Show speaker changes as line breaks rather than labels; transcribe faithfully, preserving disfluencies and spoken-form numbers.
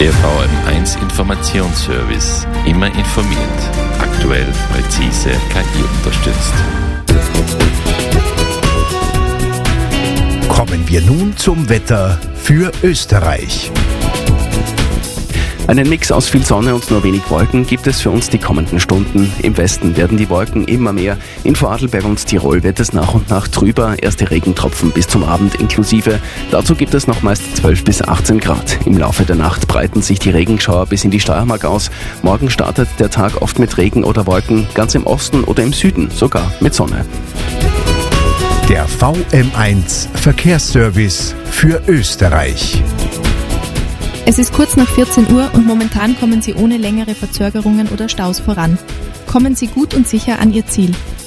Der V M eins Informationsservice. Immer informiert. Aktuell, präzise, K I unterstützt.
Kommen wir nun zum Wetter für Österreich.
Einen Mix aus viel Sonne und nur wenig Wolken gibt es für uns die kommenden Stunden. Im Westen werden die Wolken immer mehr. In Vorarlberg und Tirol wird es nach und nach trüber. Erste Regentropfen bis zum Abend inklusive. Dazu gibt es noch meist zwölf bis achtzehn Grad. Im Laufe der Nacht breiten sich die Regenschauer bis in die Steiermark aus. Morgen startet der Tag oft mit Regen oder Wolken, ganz im Osten oder im Süden sogar mit Sonne.
Der V M eins Verkehrsservice für Österreich.
Es ist kurz nach vierzehn Uhr und momentan kommen Sie ohne längere Verzögerungen oder Staus voran. Kommen Sie gut und sicher an Ihr Ziel.